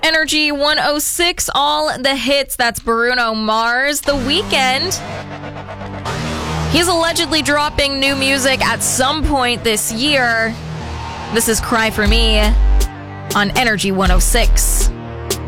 Energy 106, all the hits. That's Bruno Mars. The Weeknd. He's allegedly dropping new music at some point this year. This is Cry For Me on Energy 106.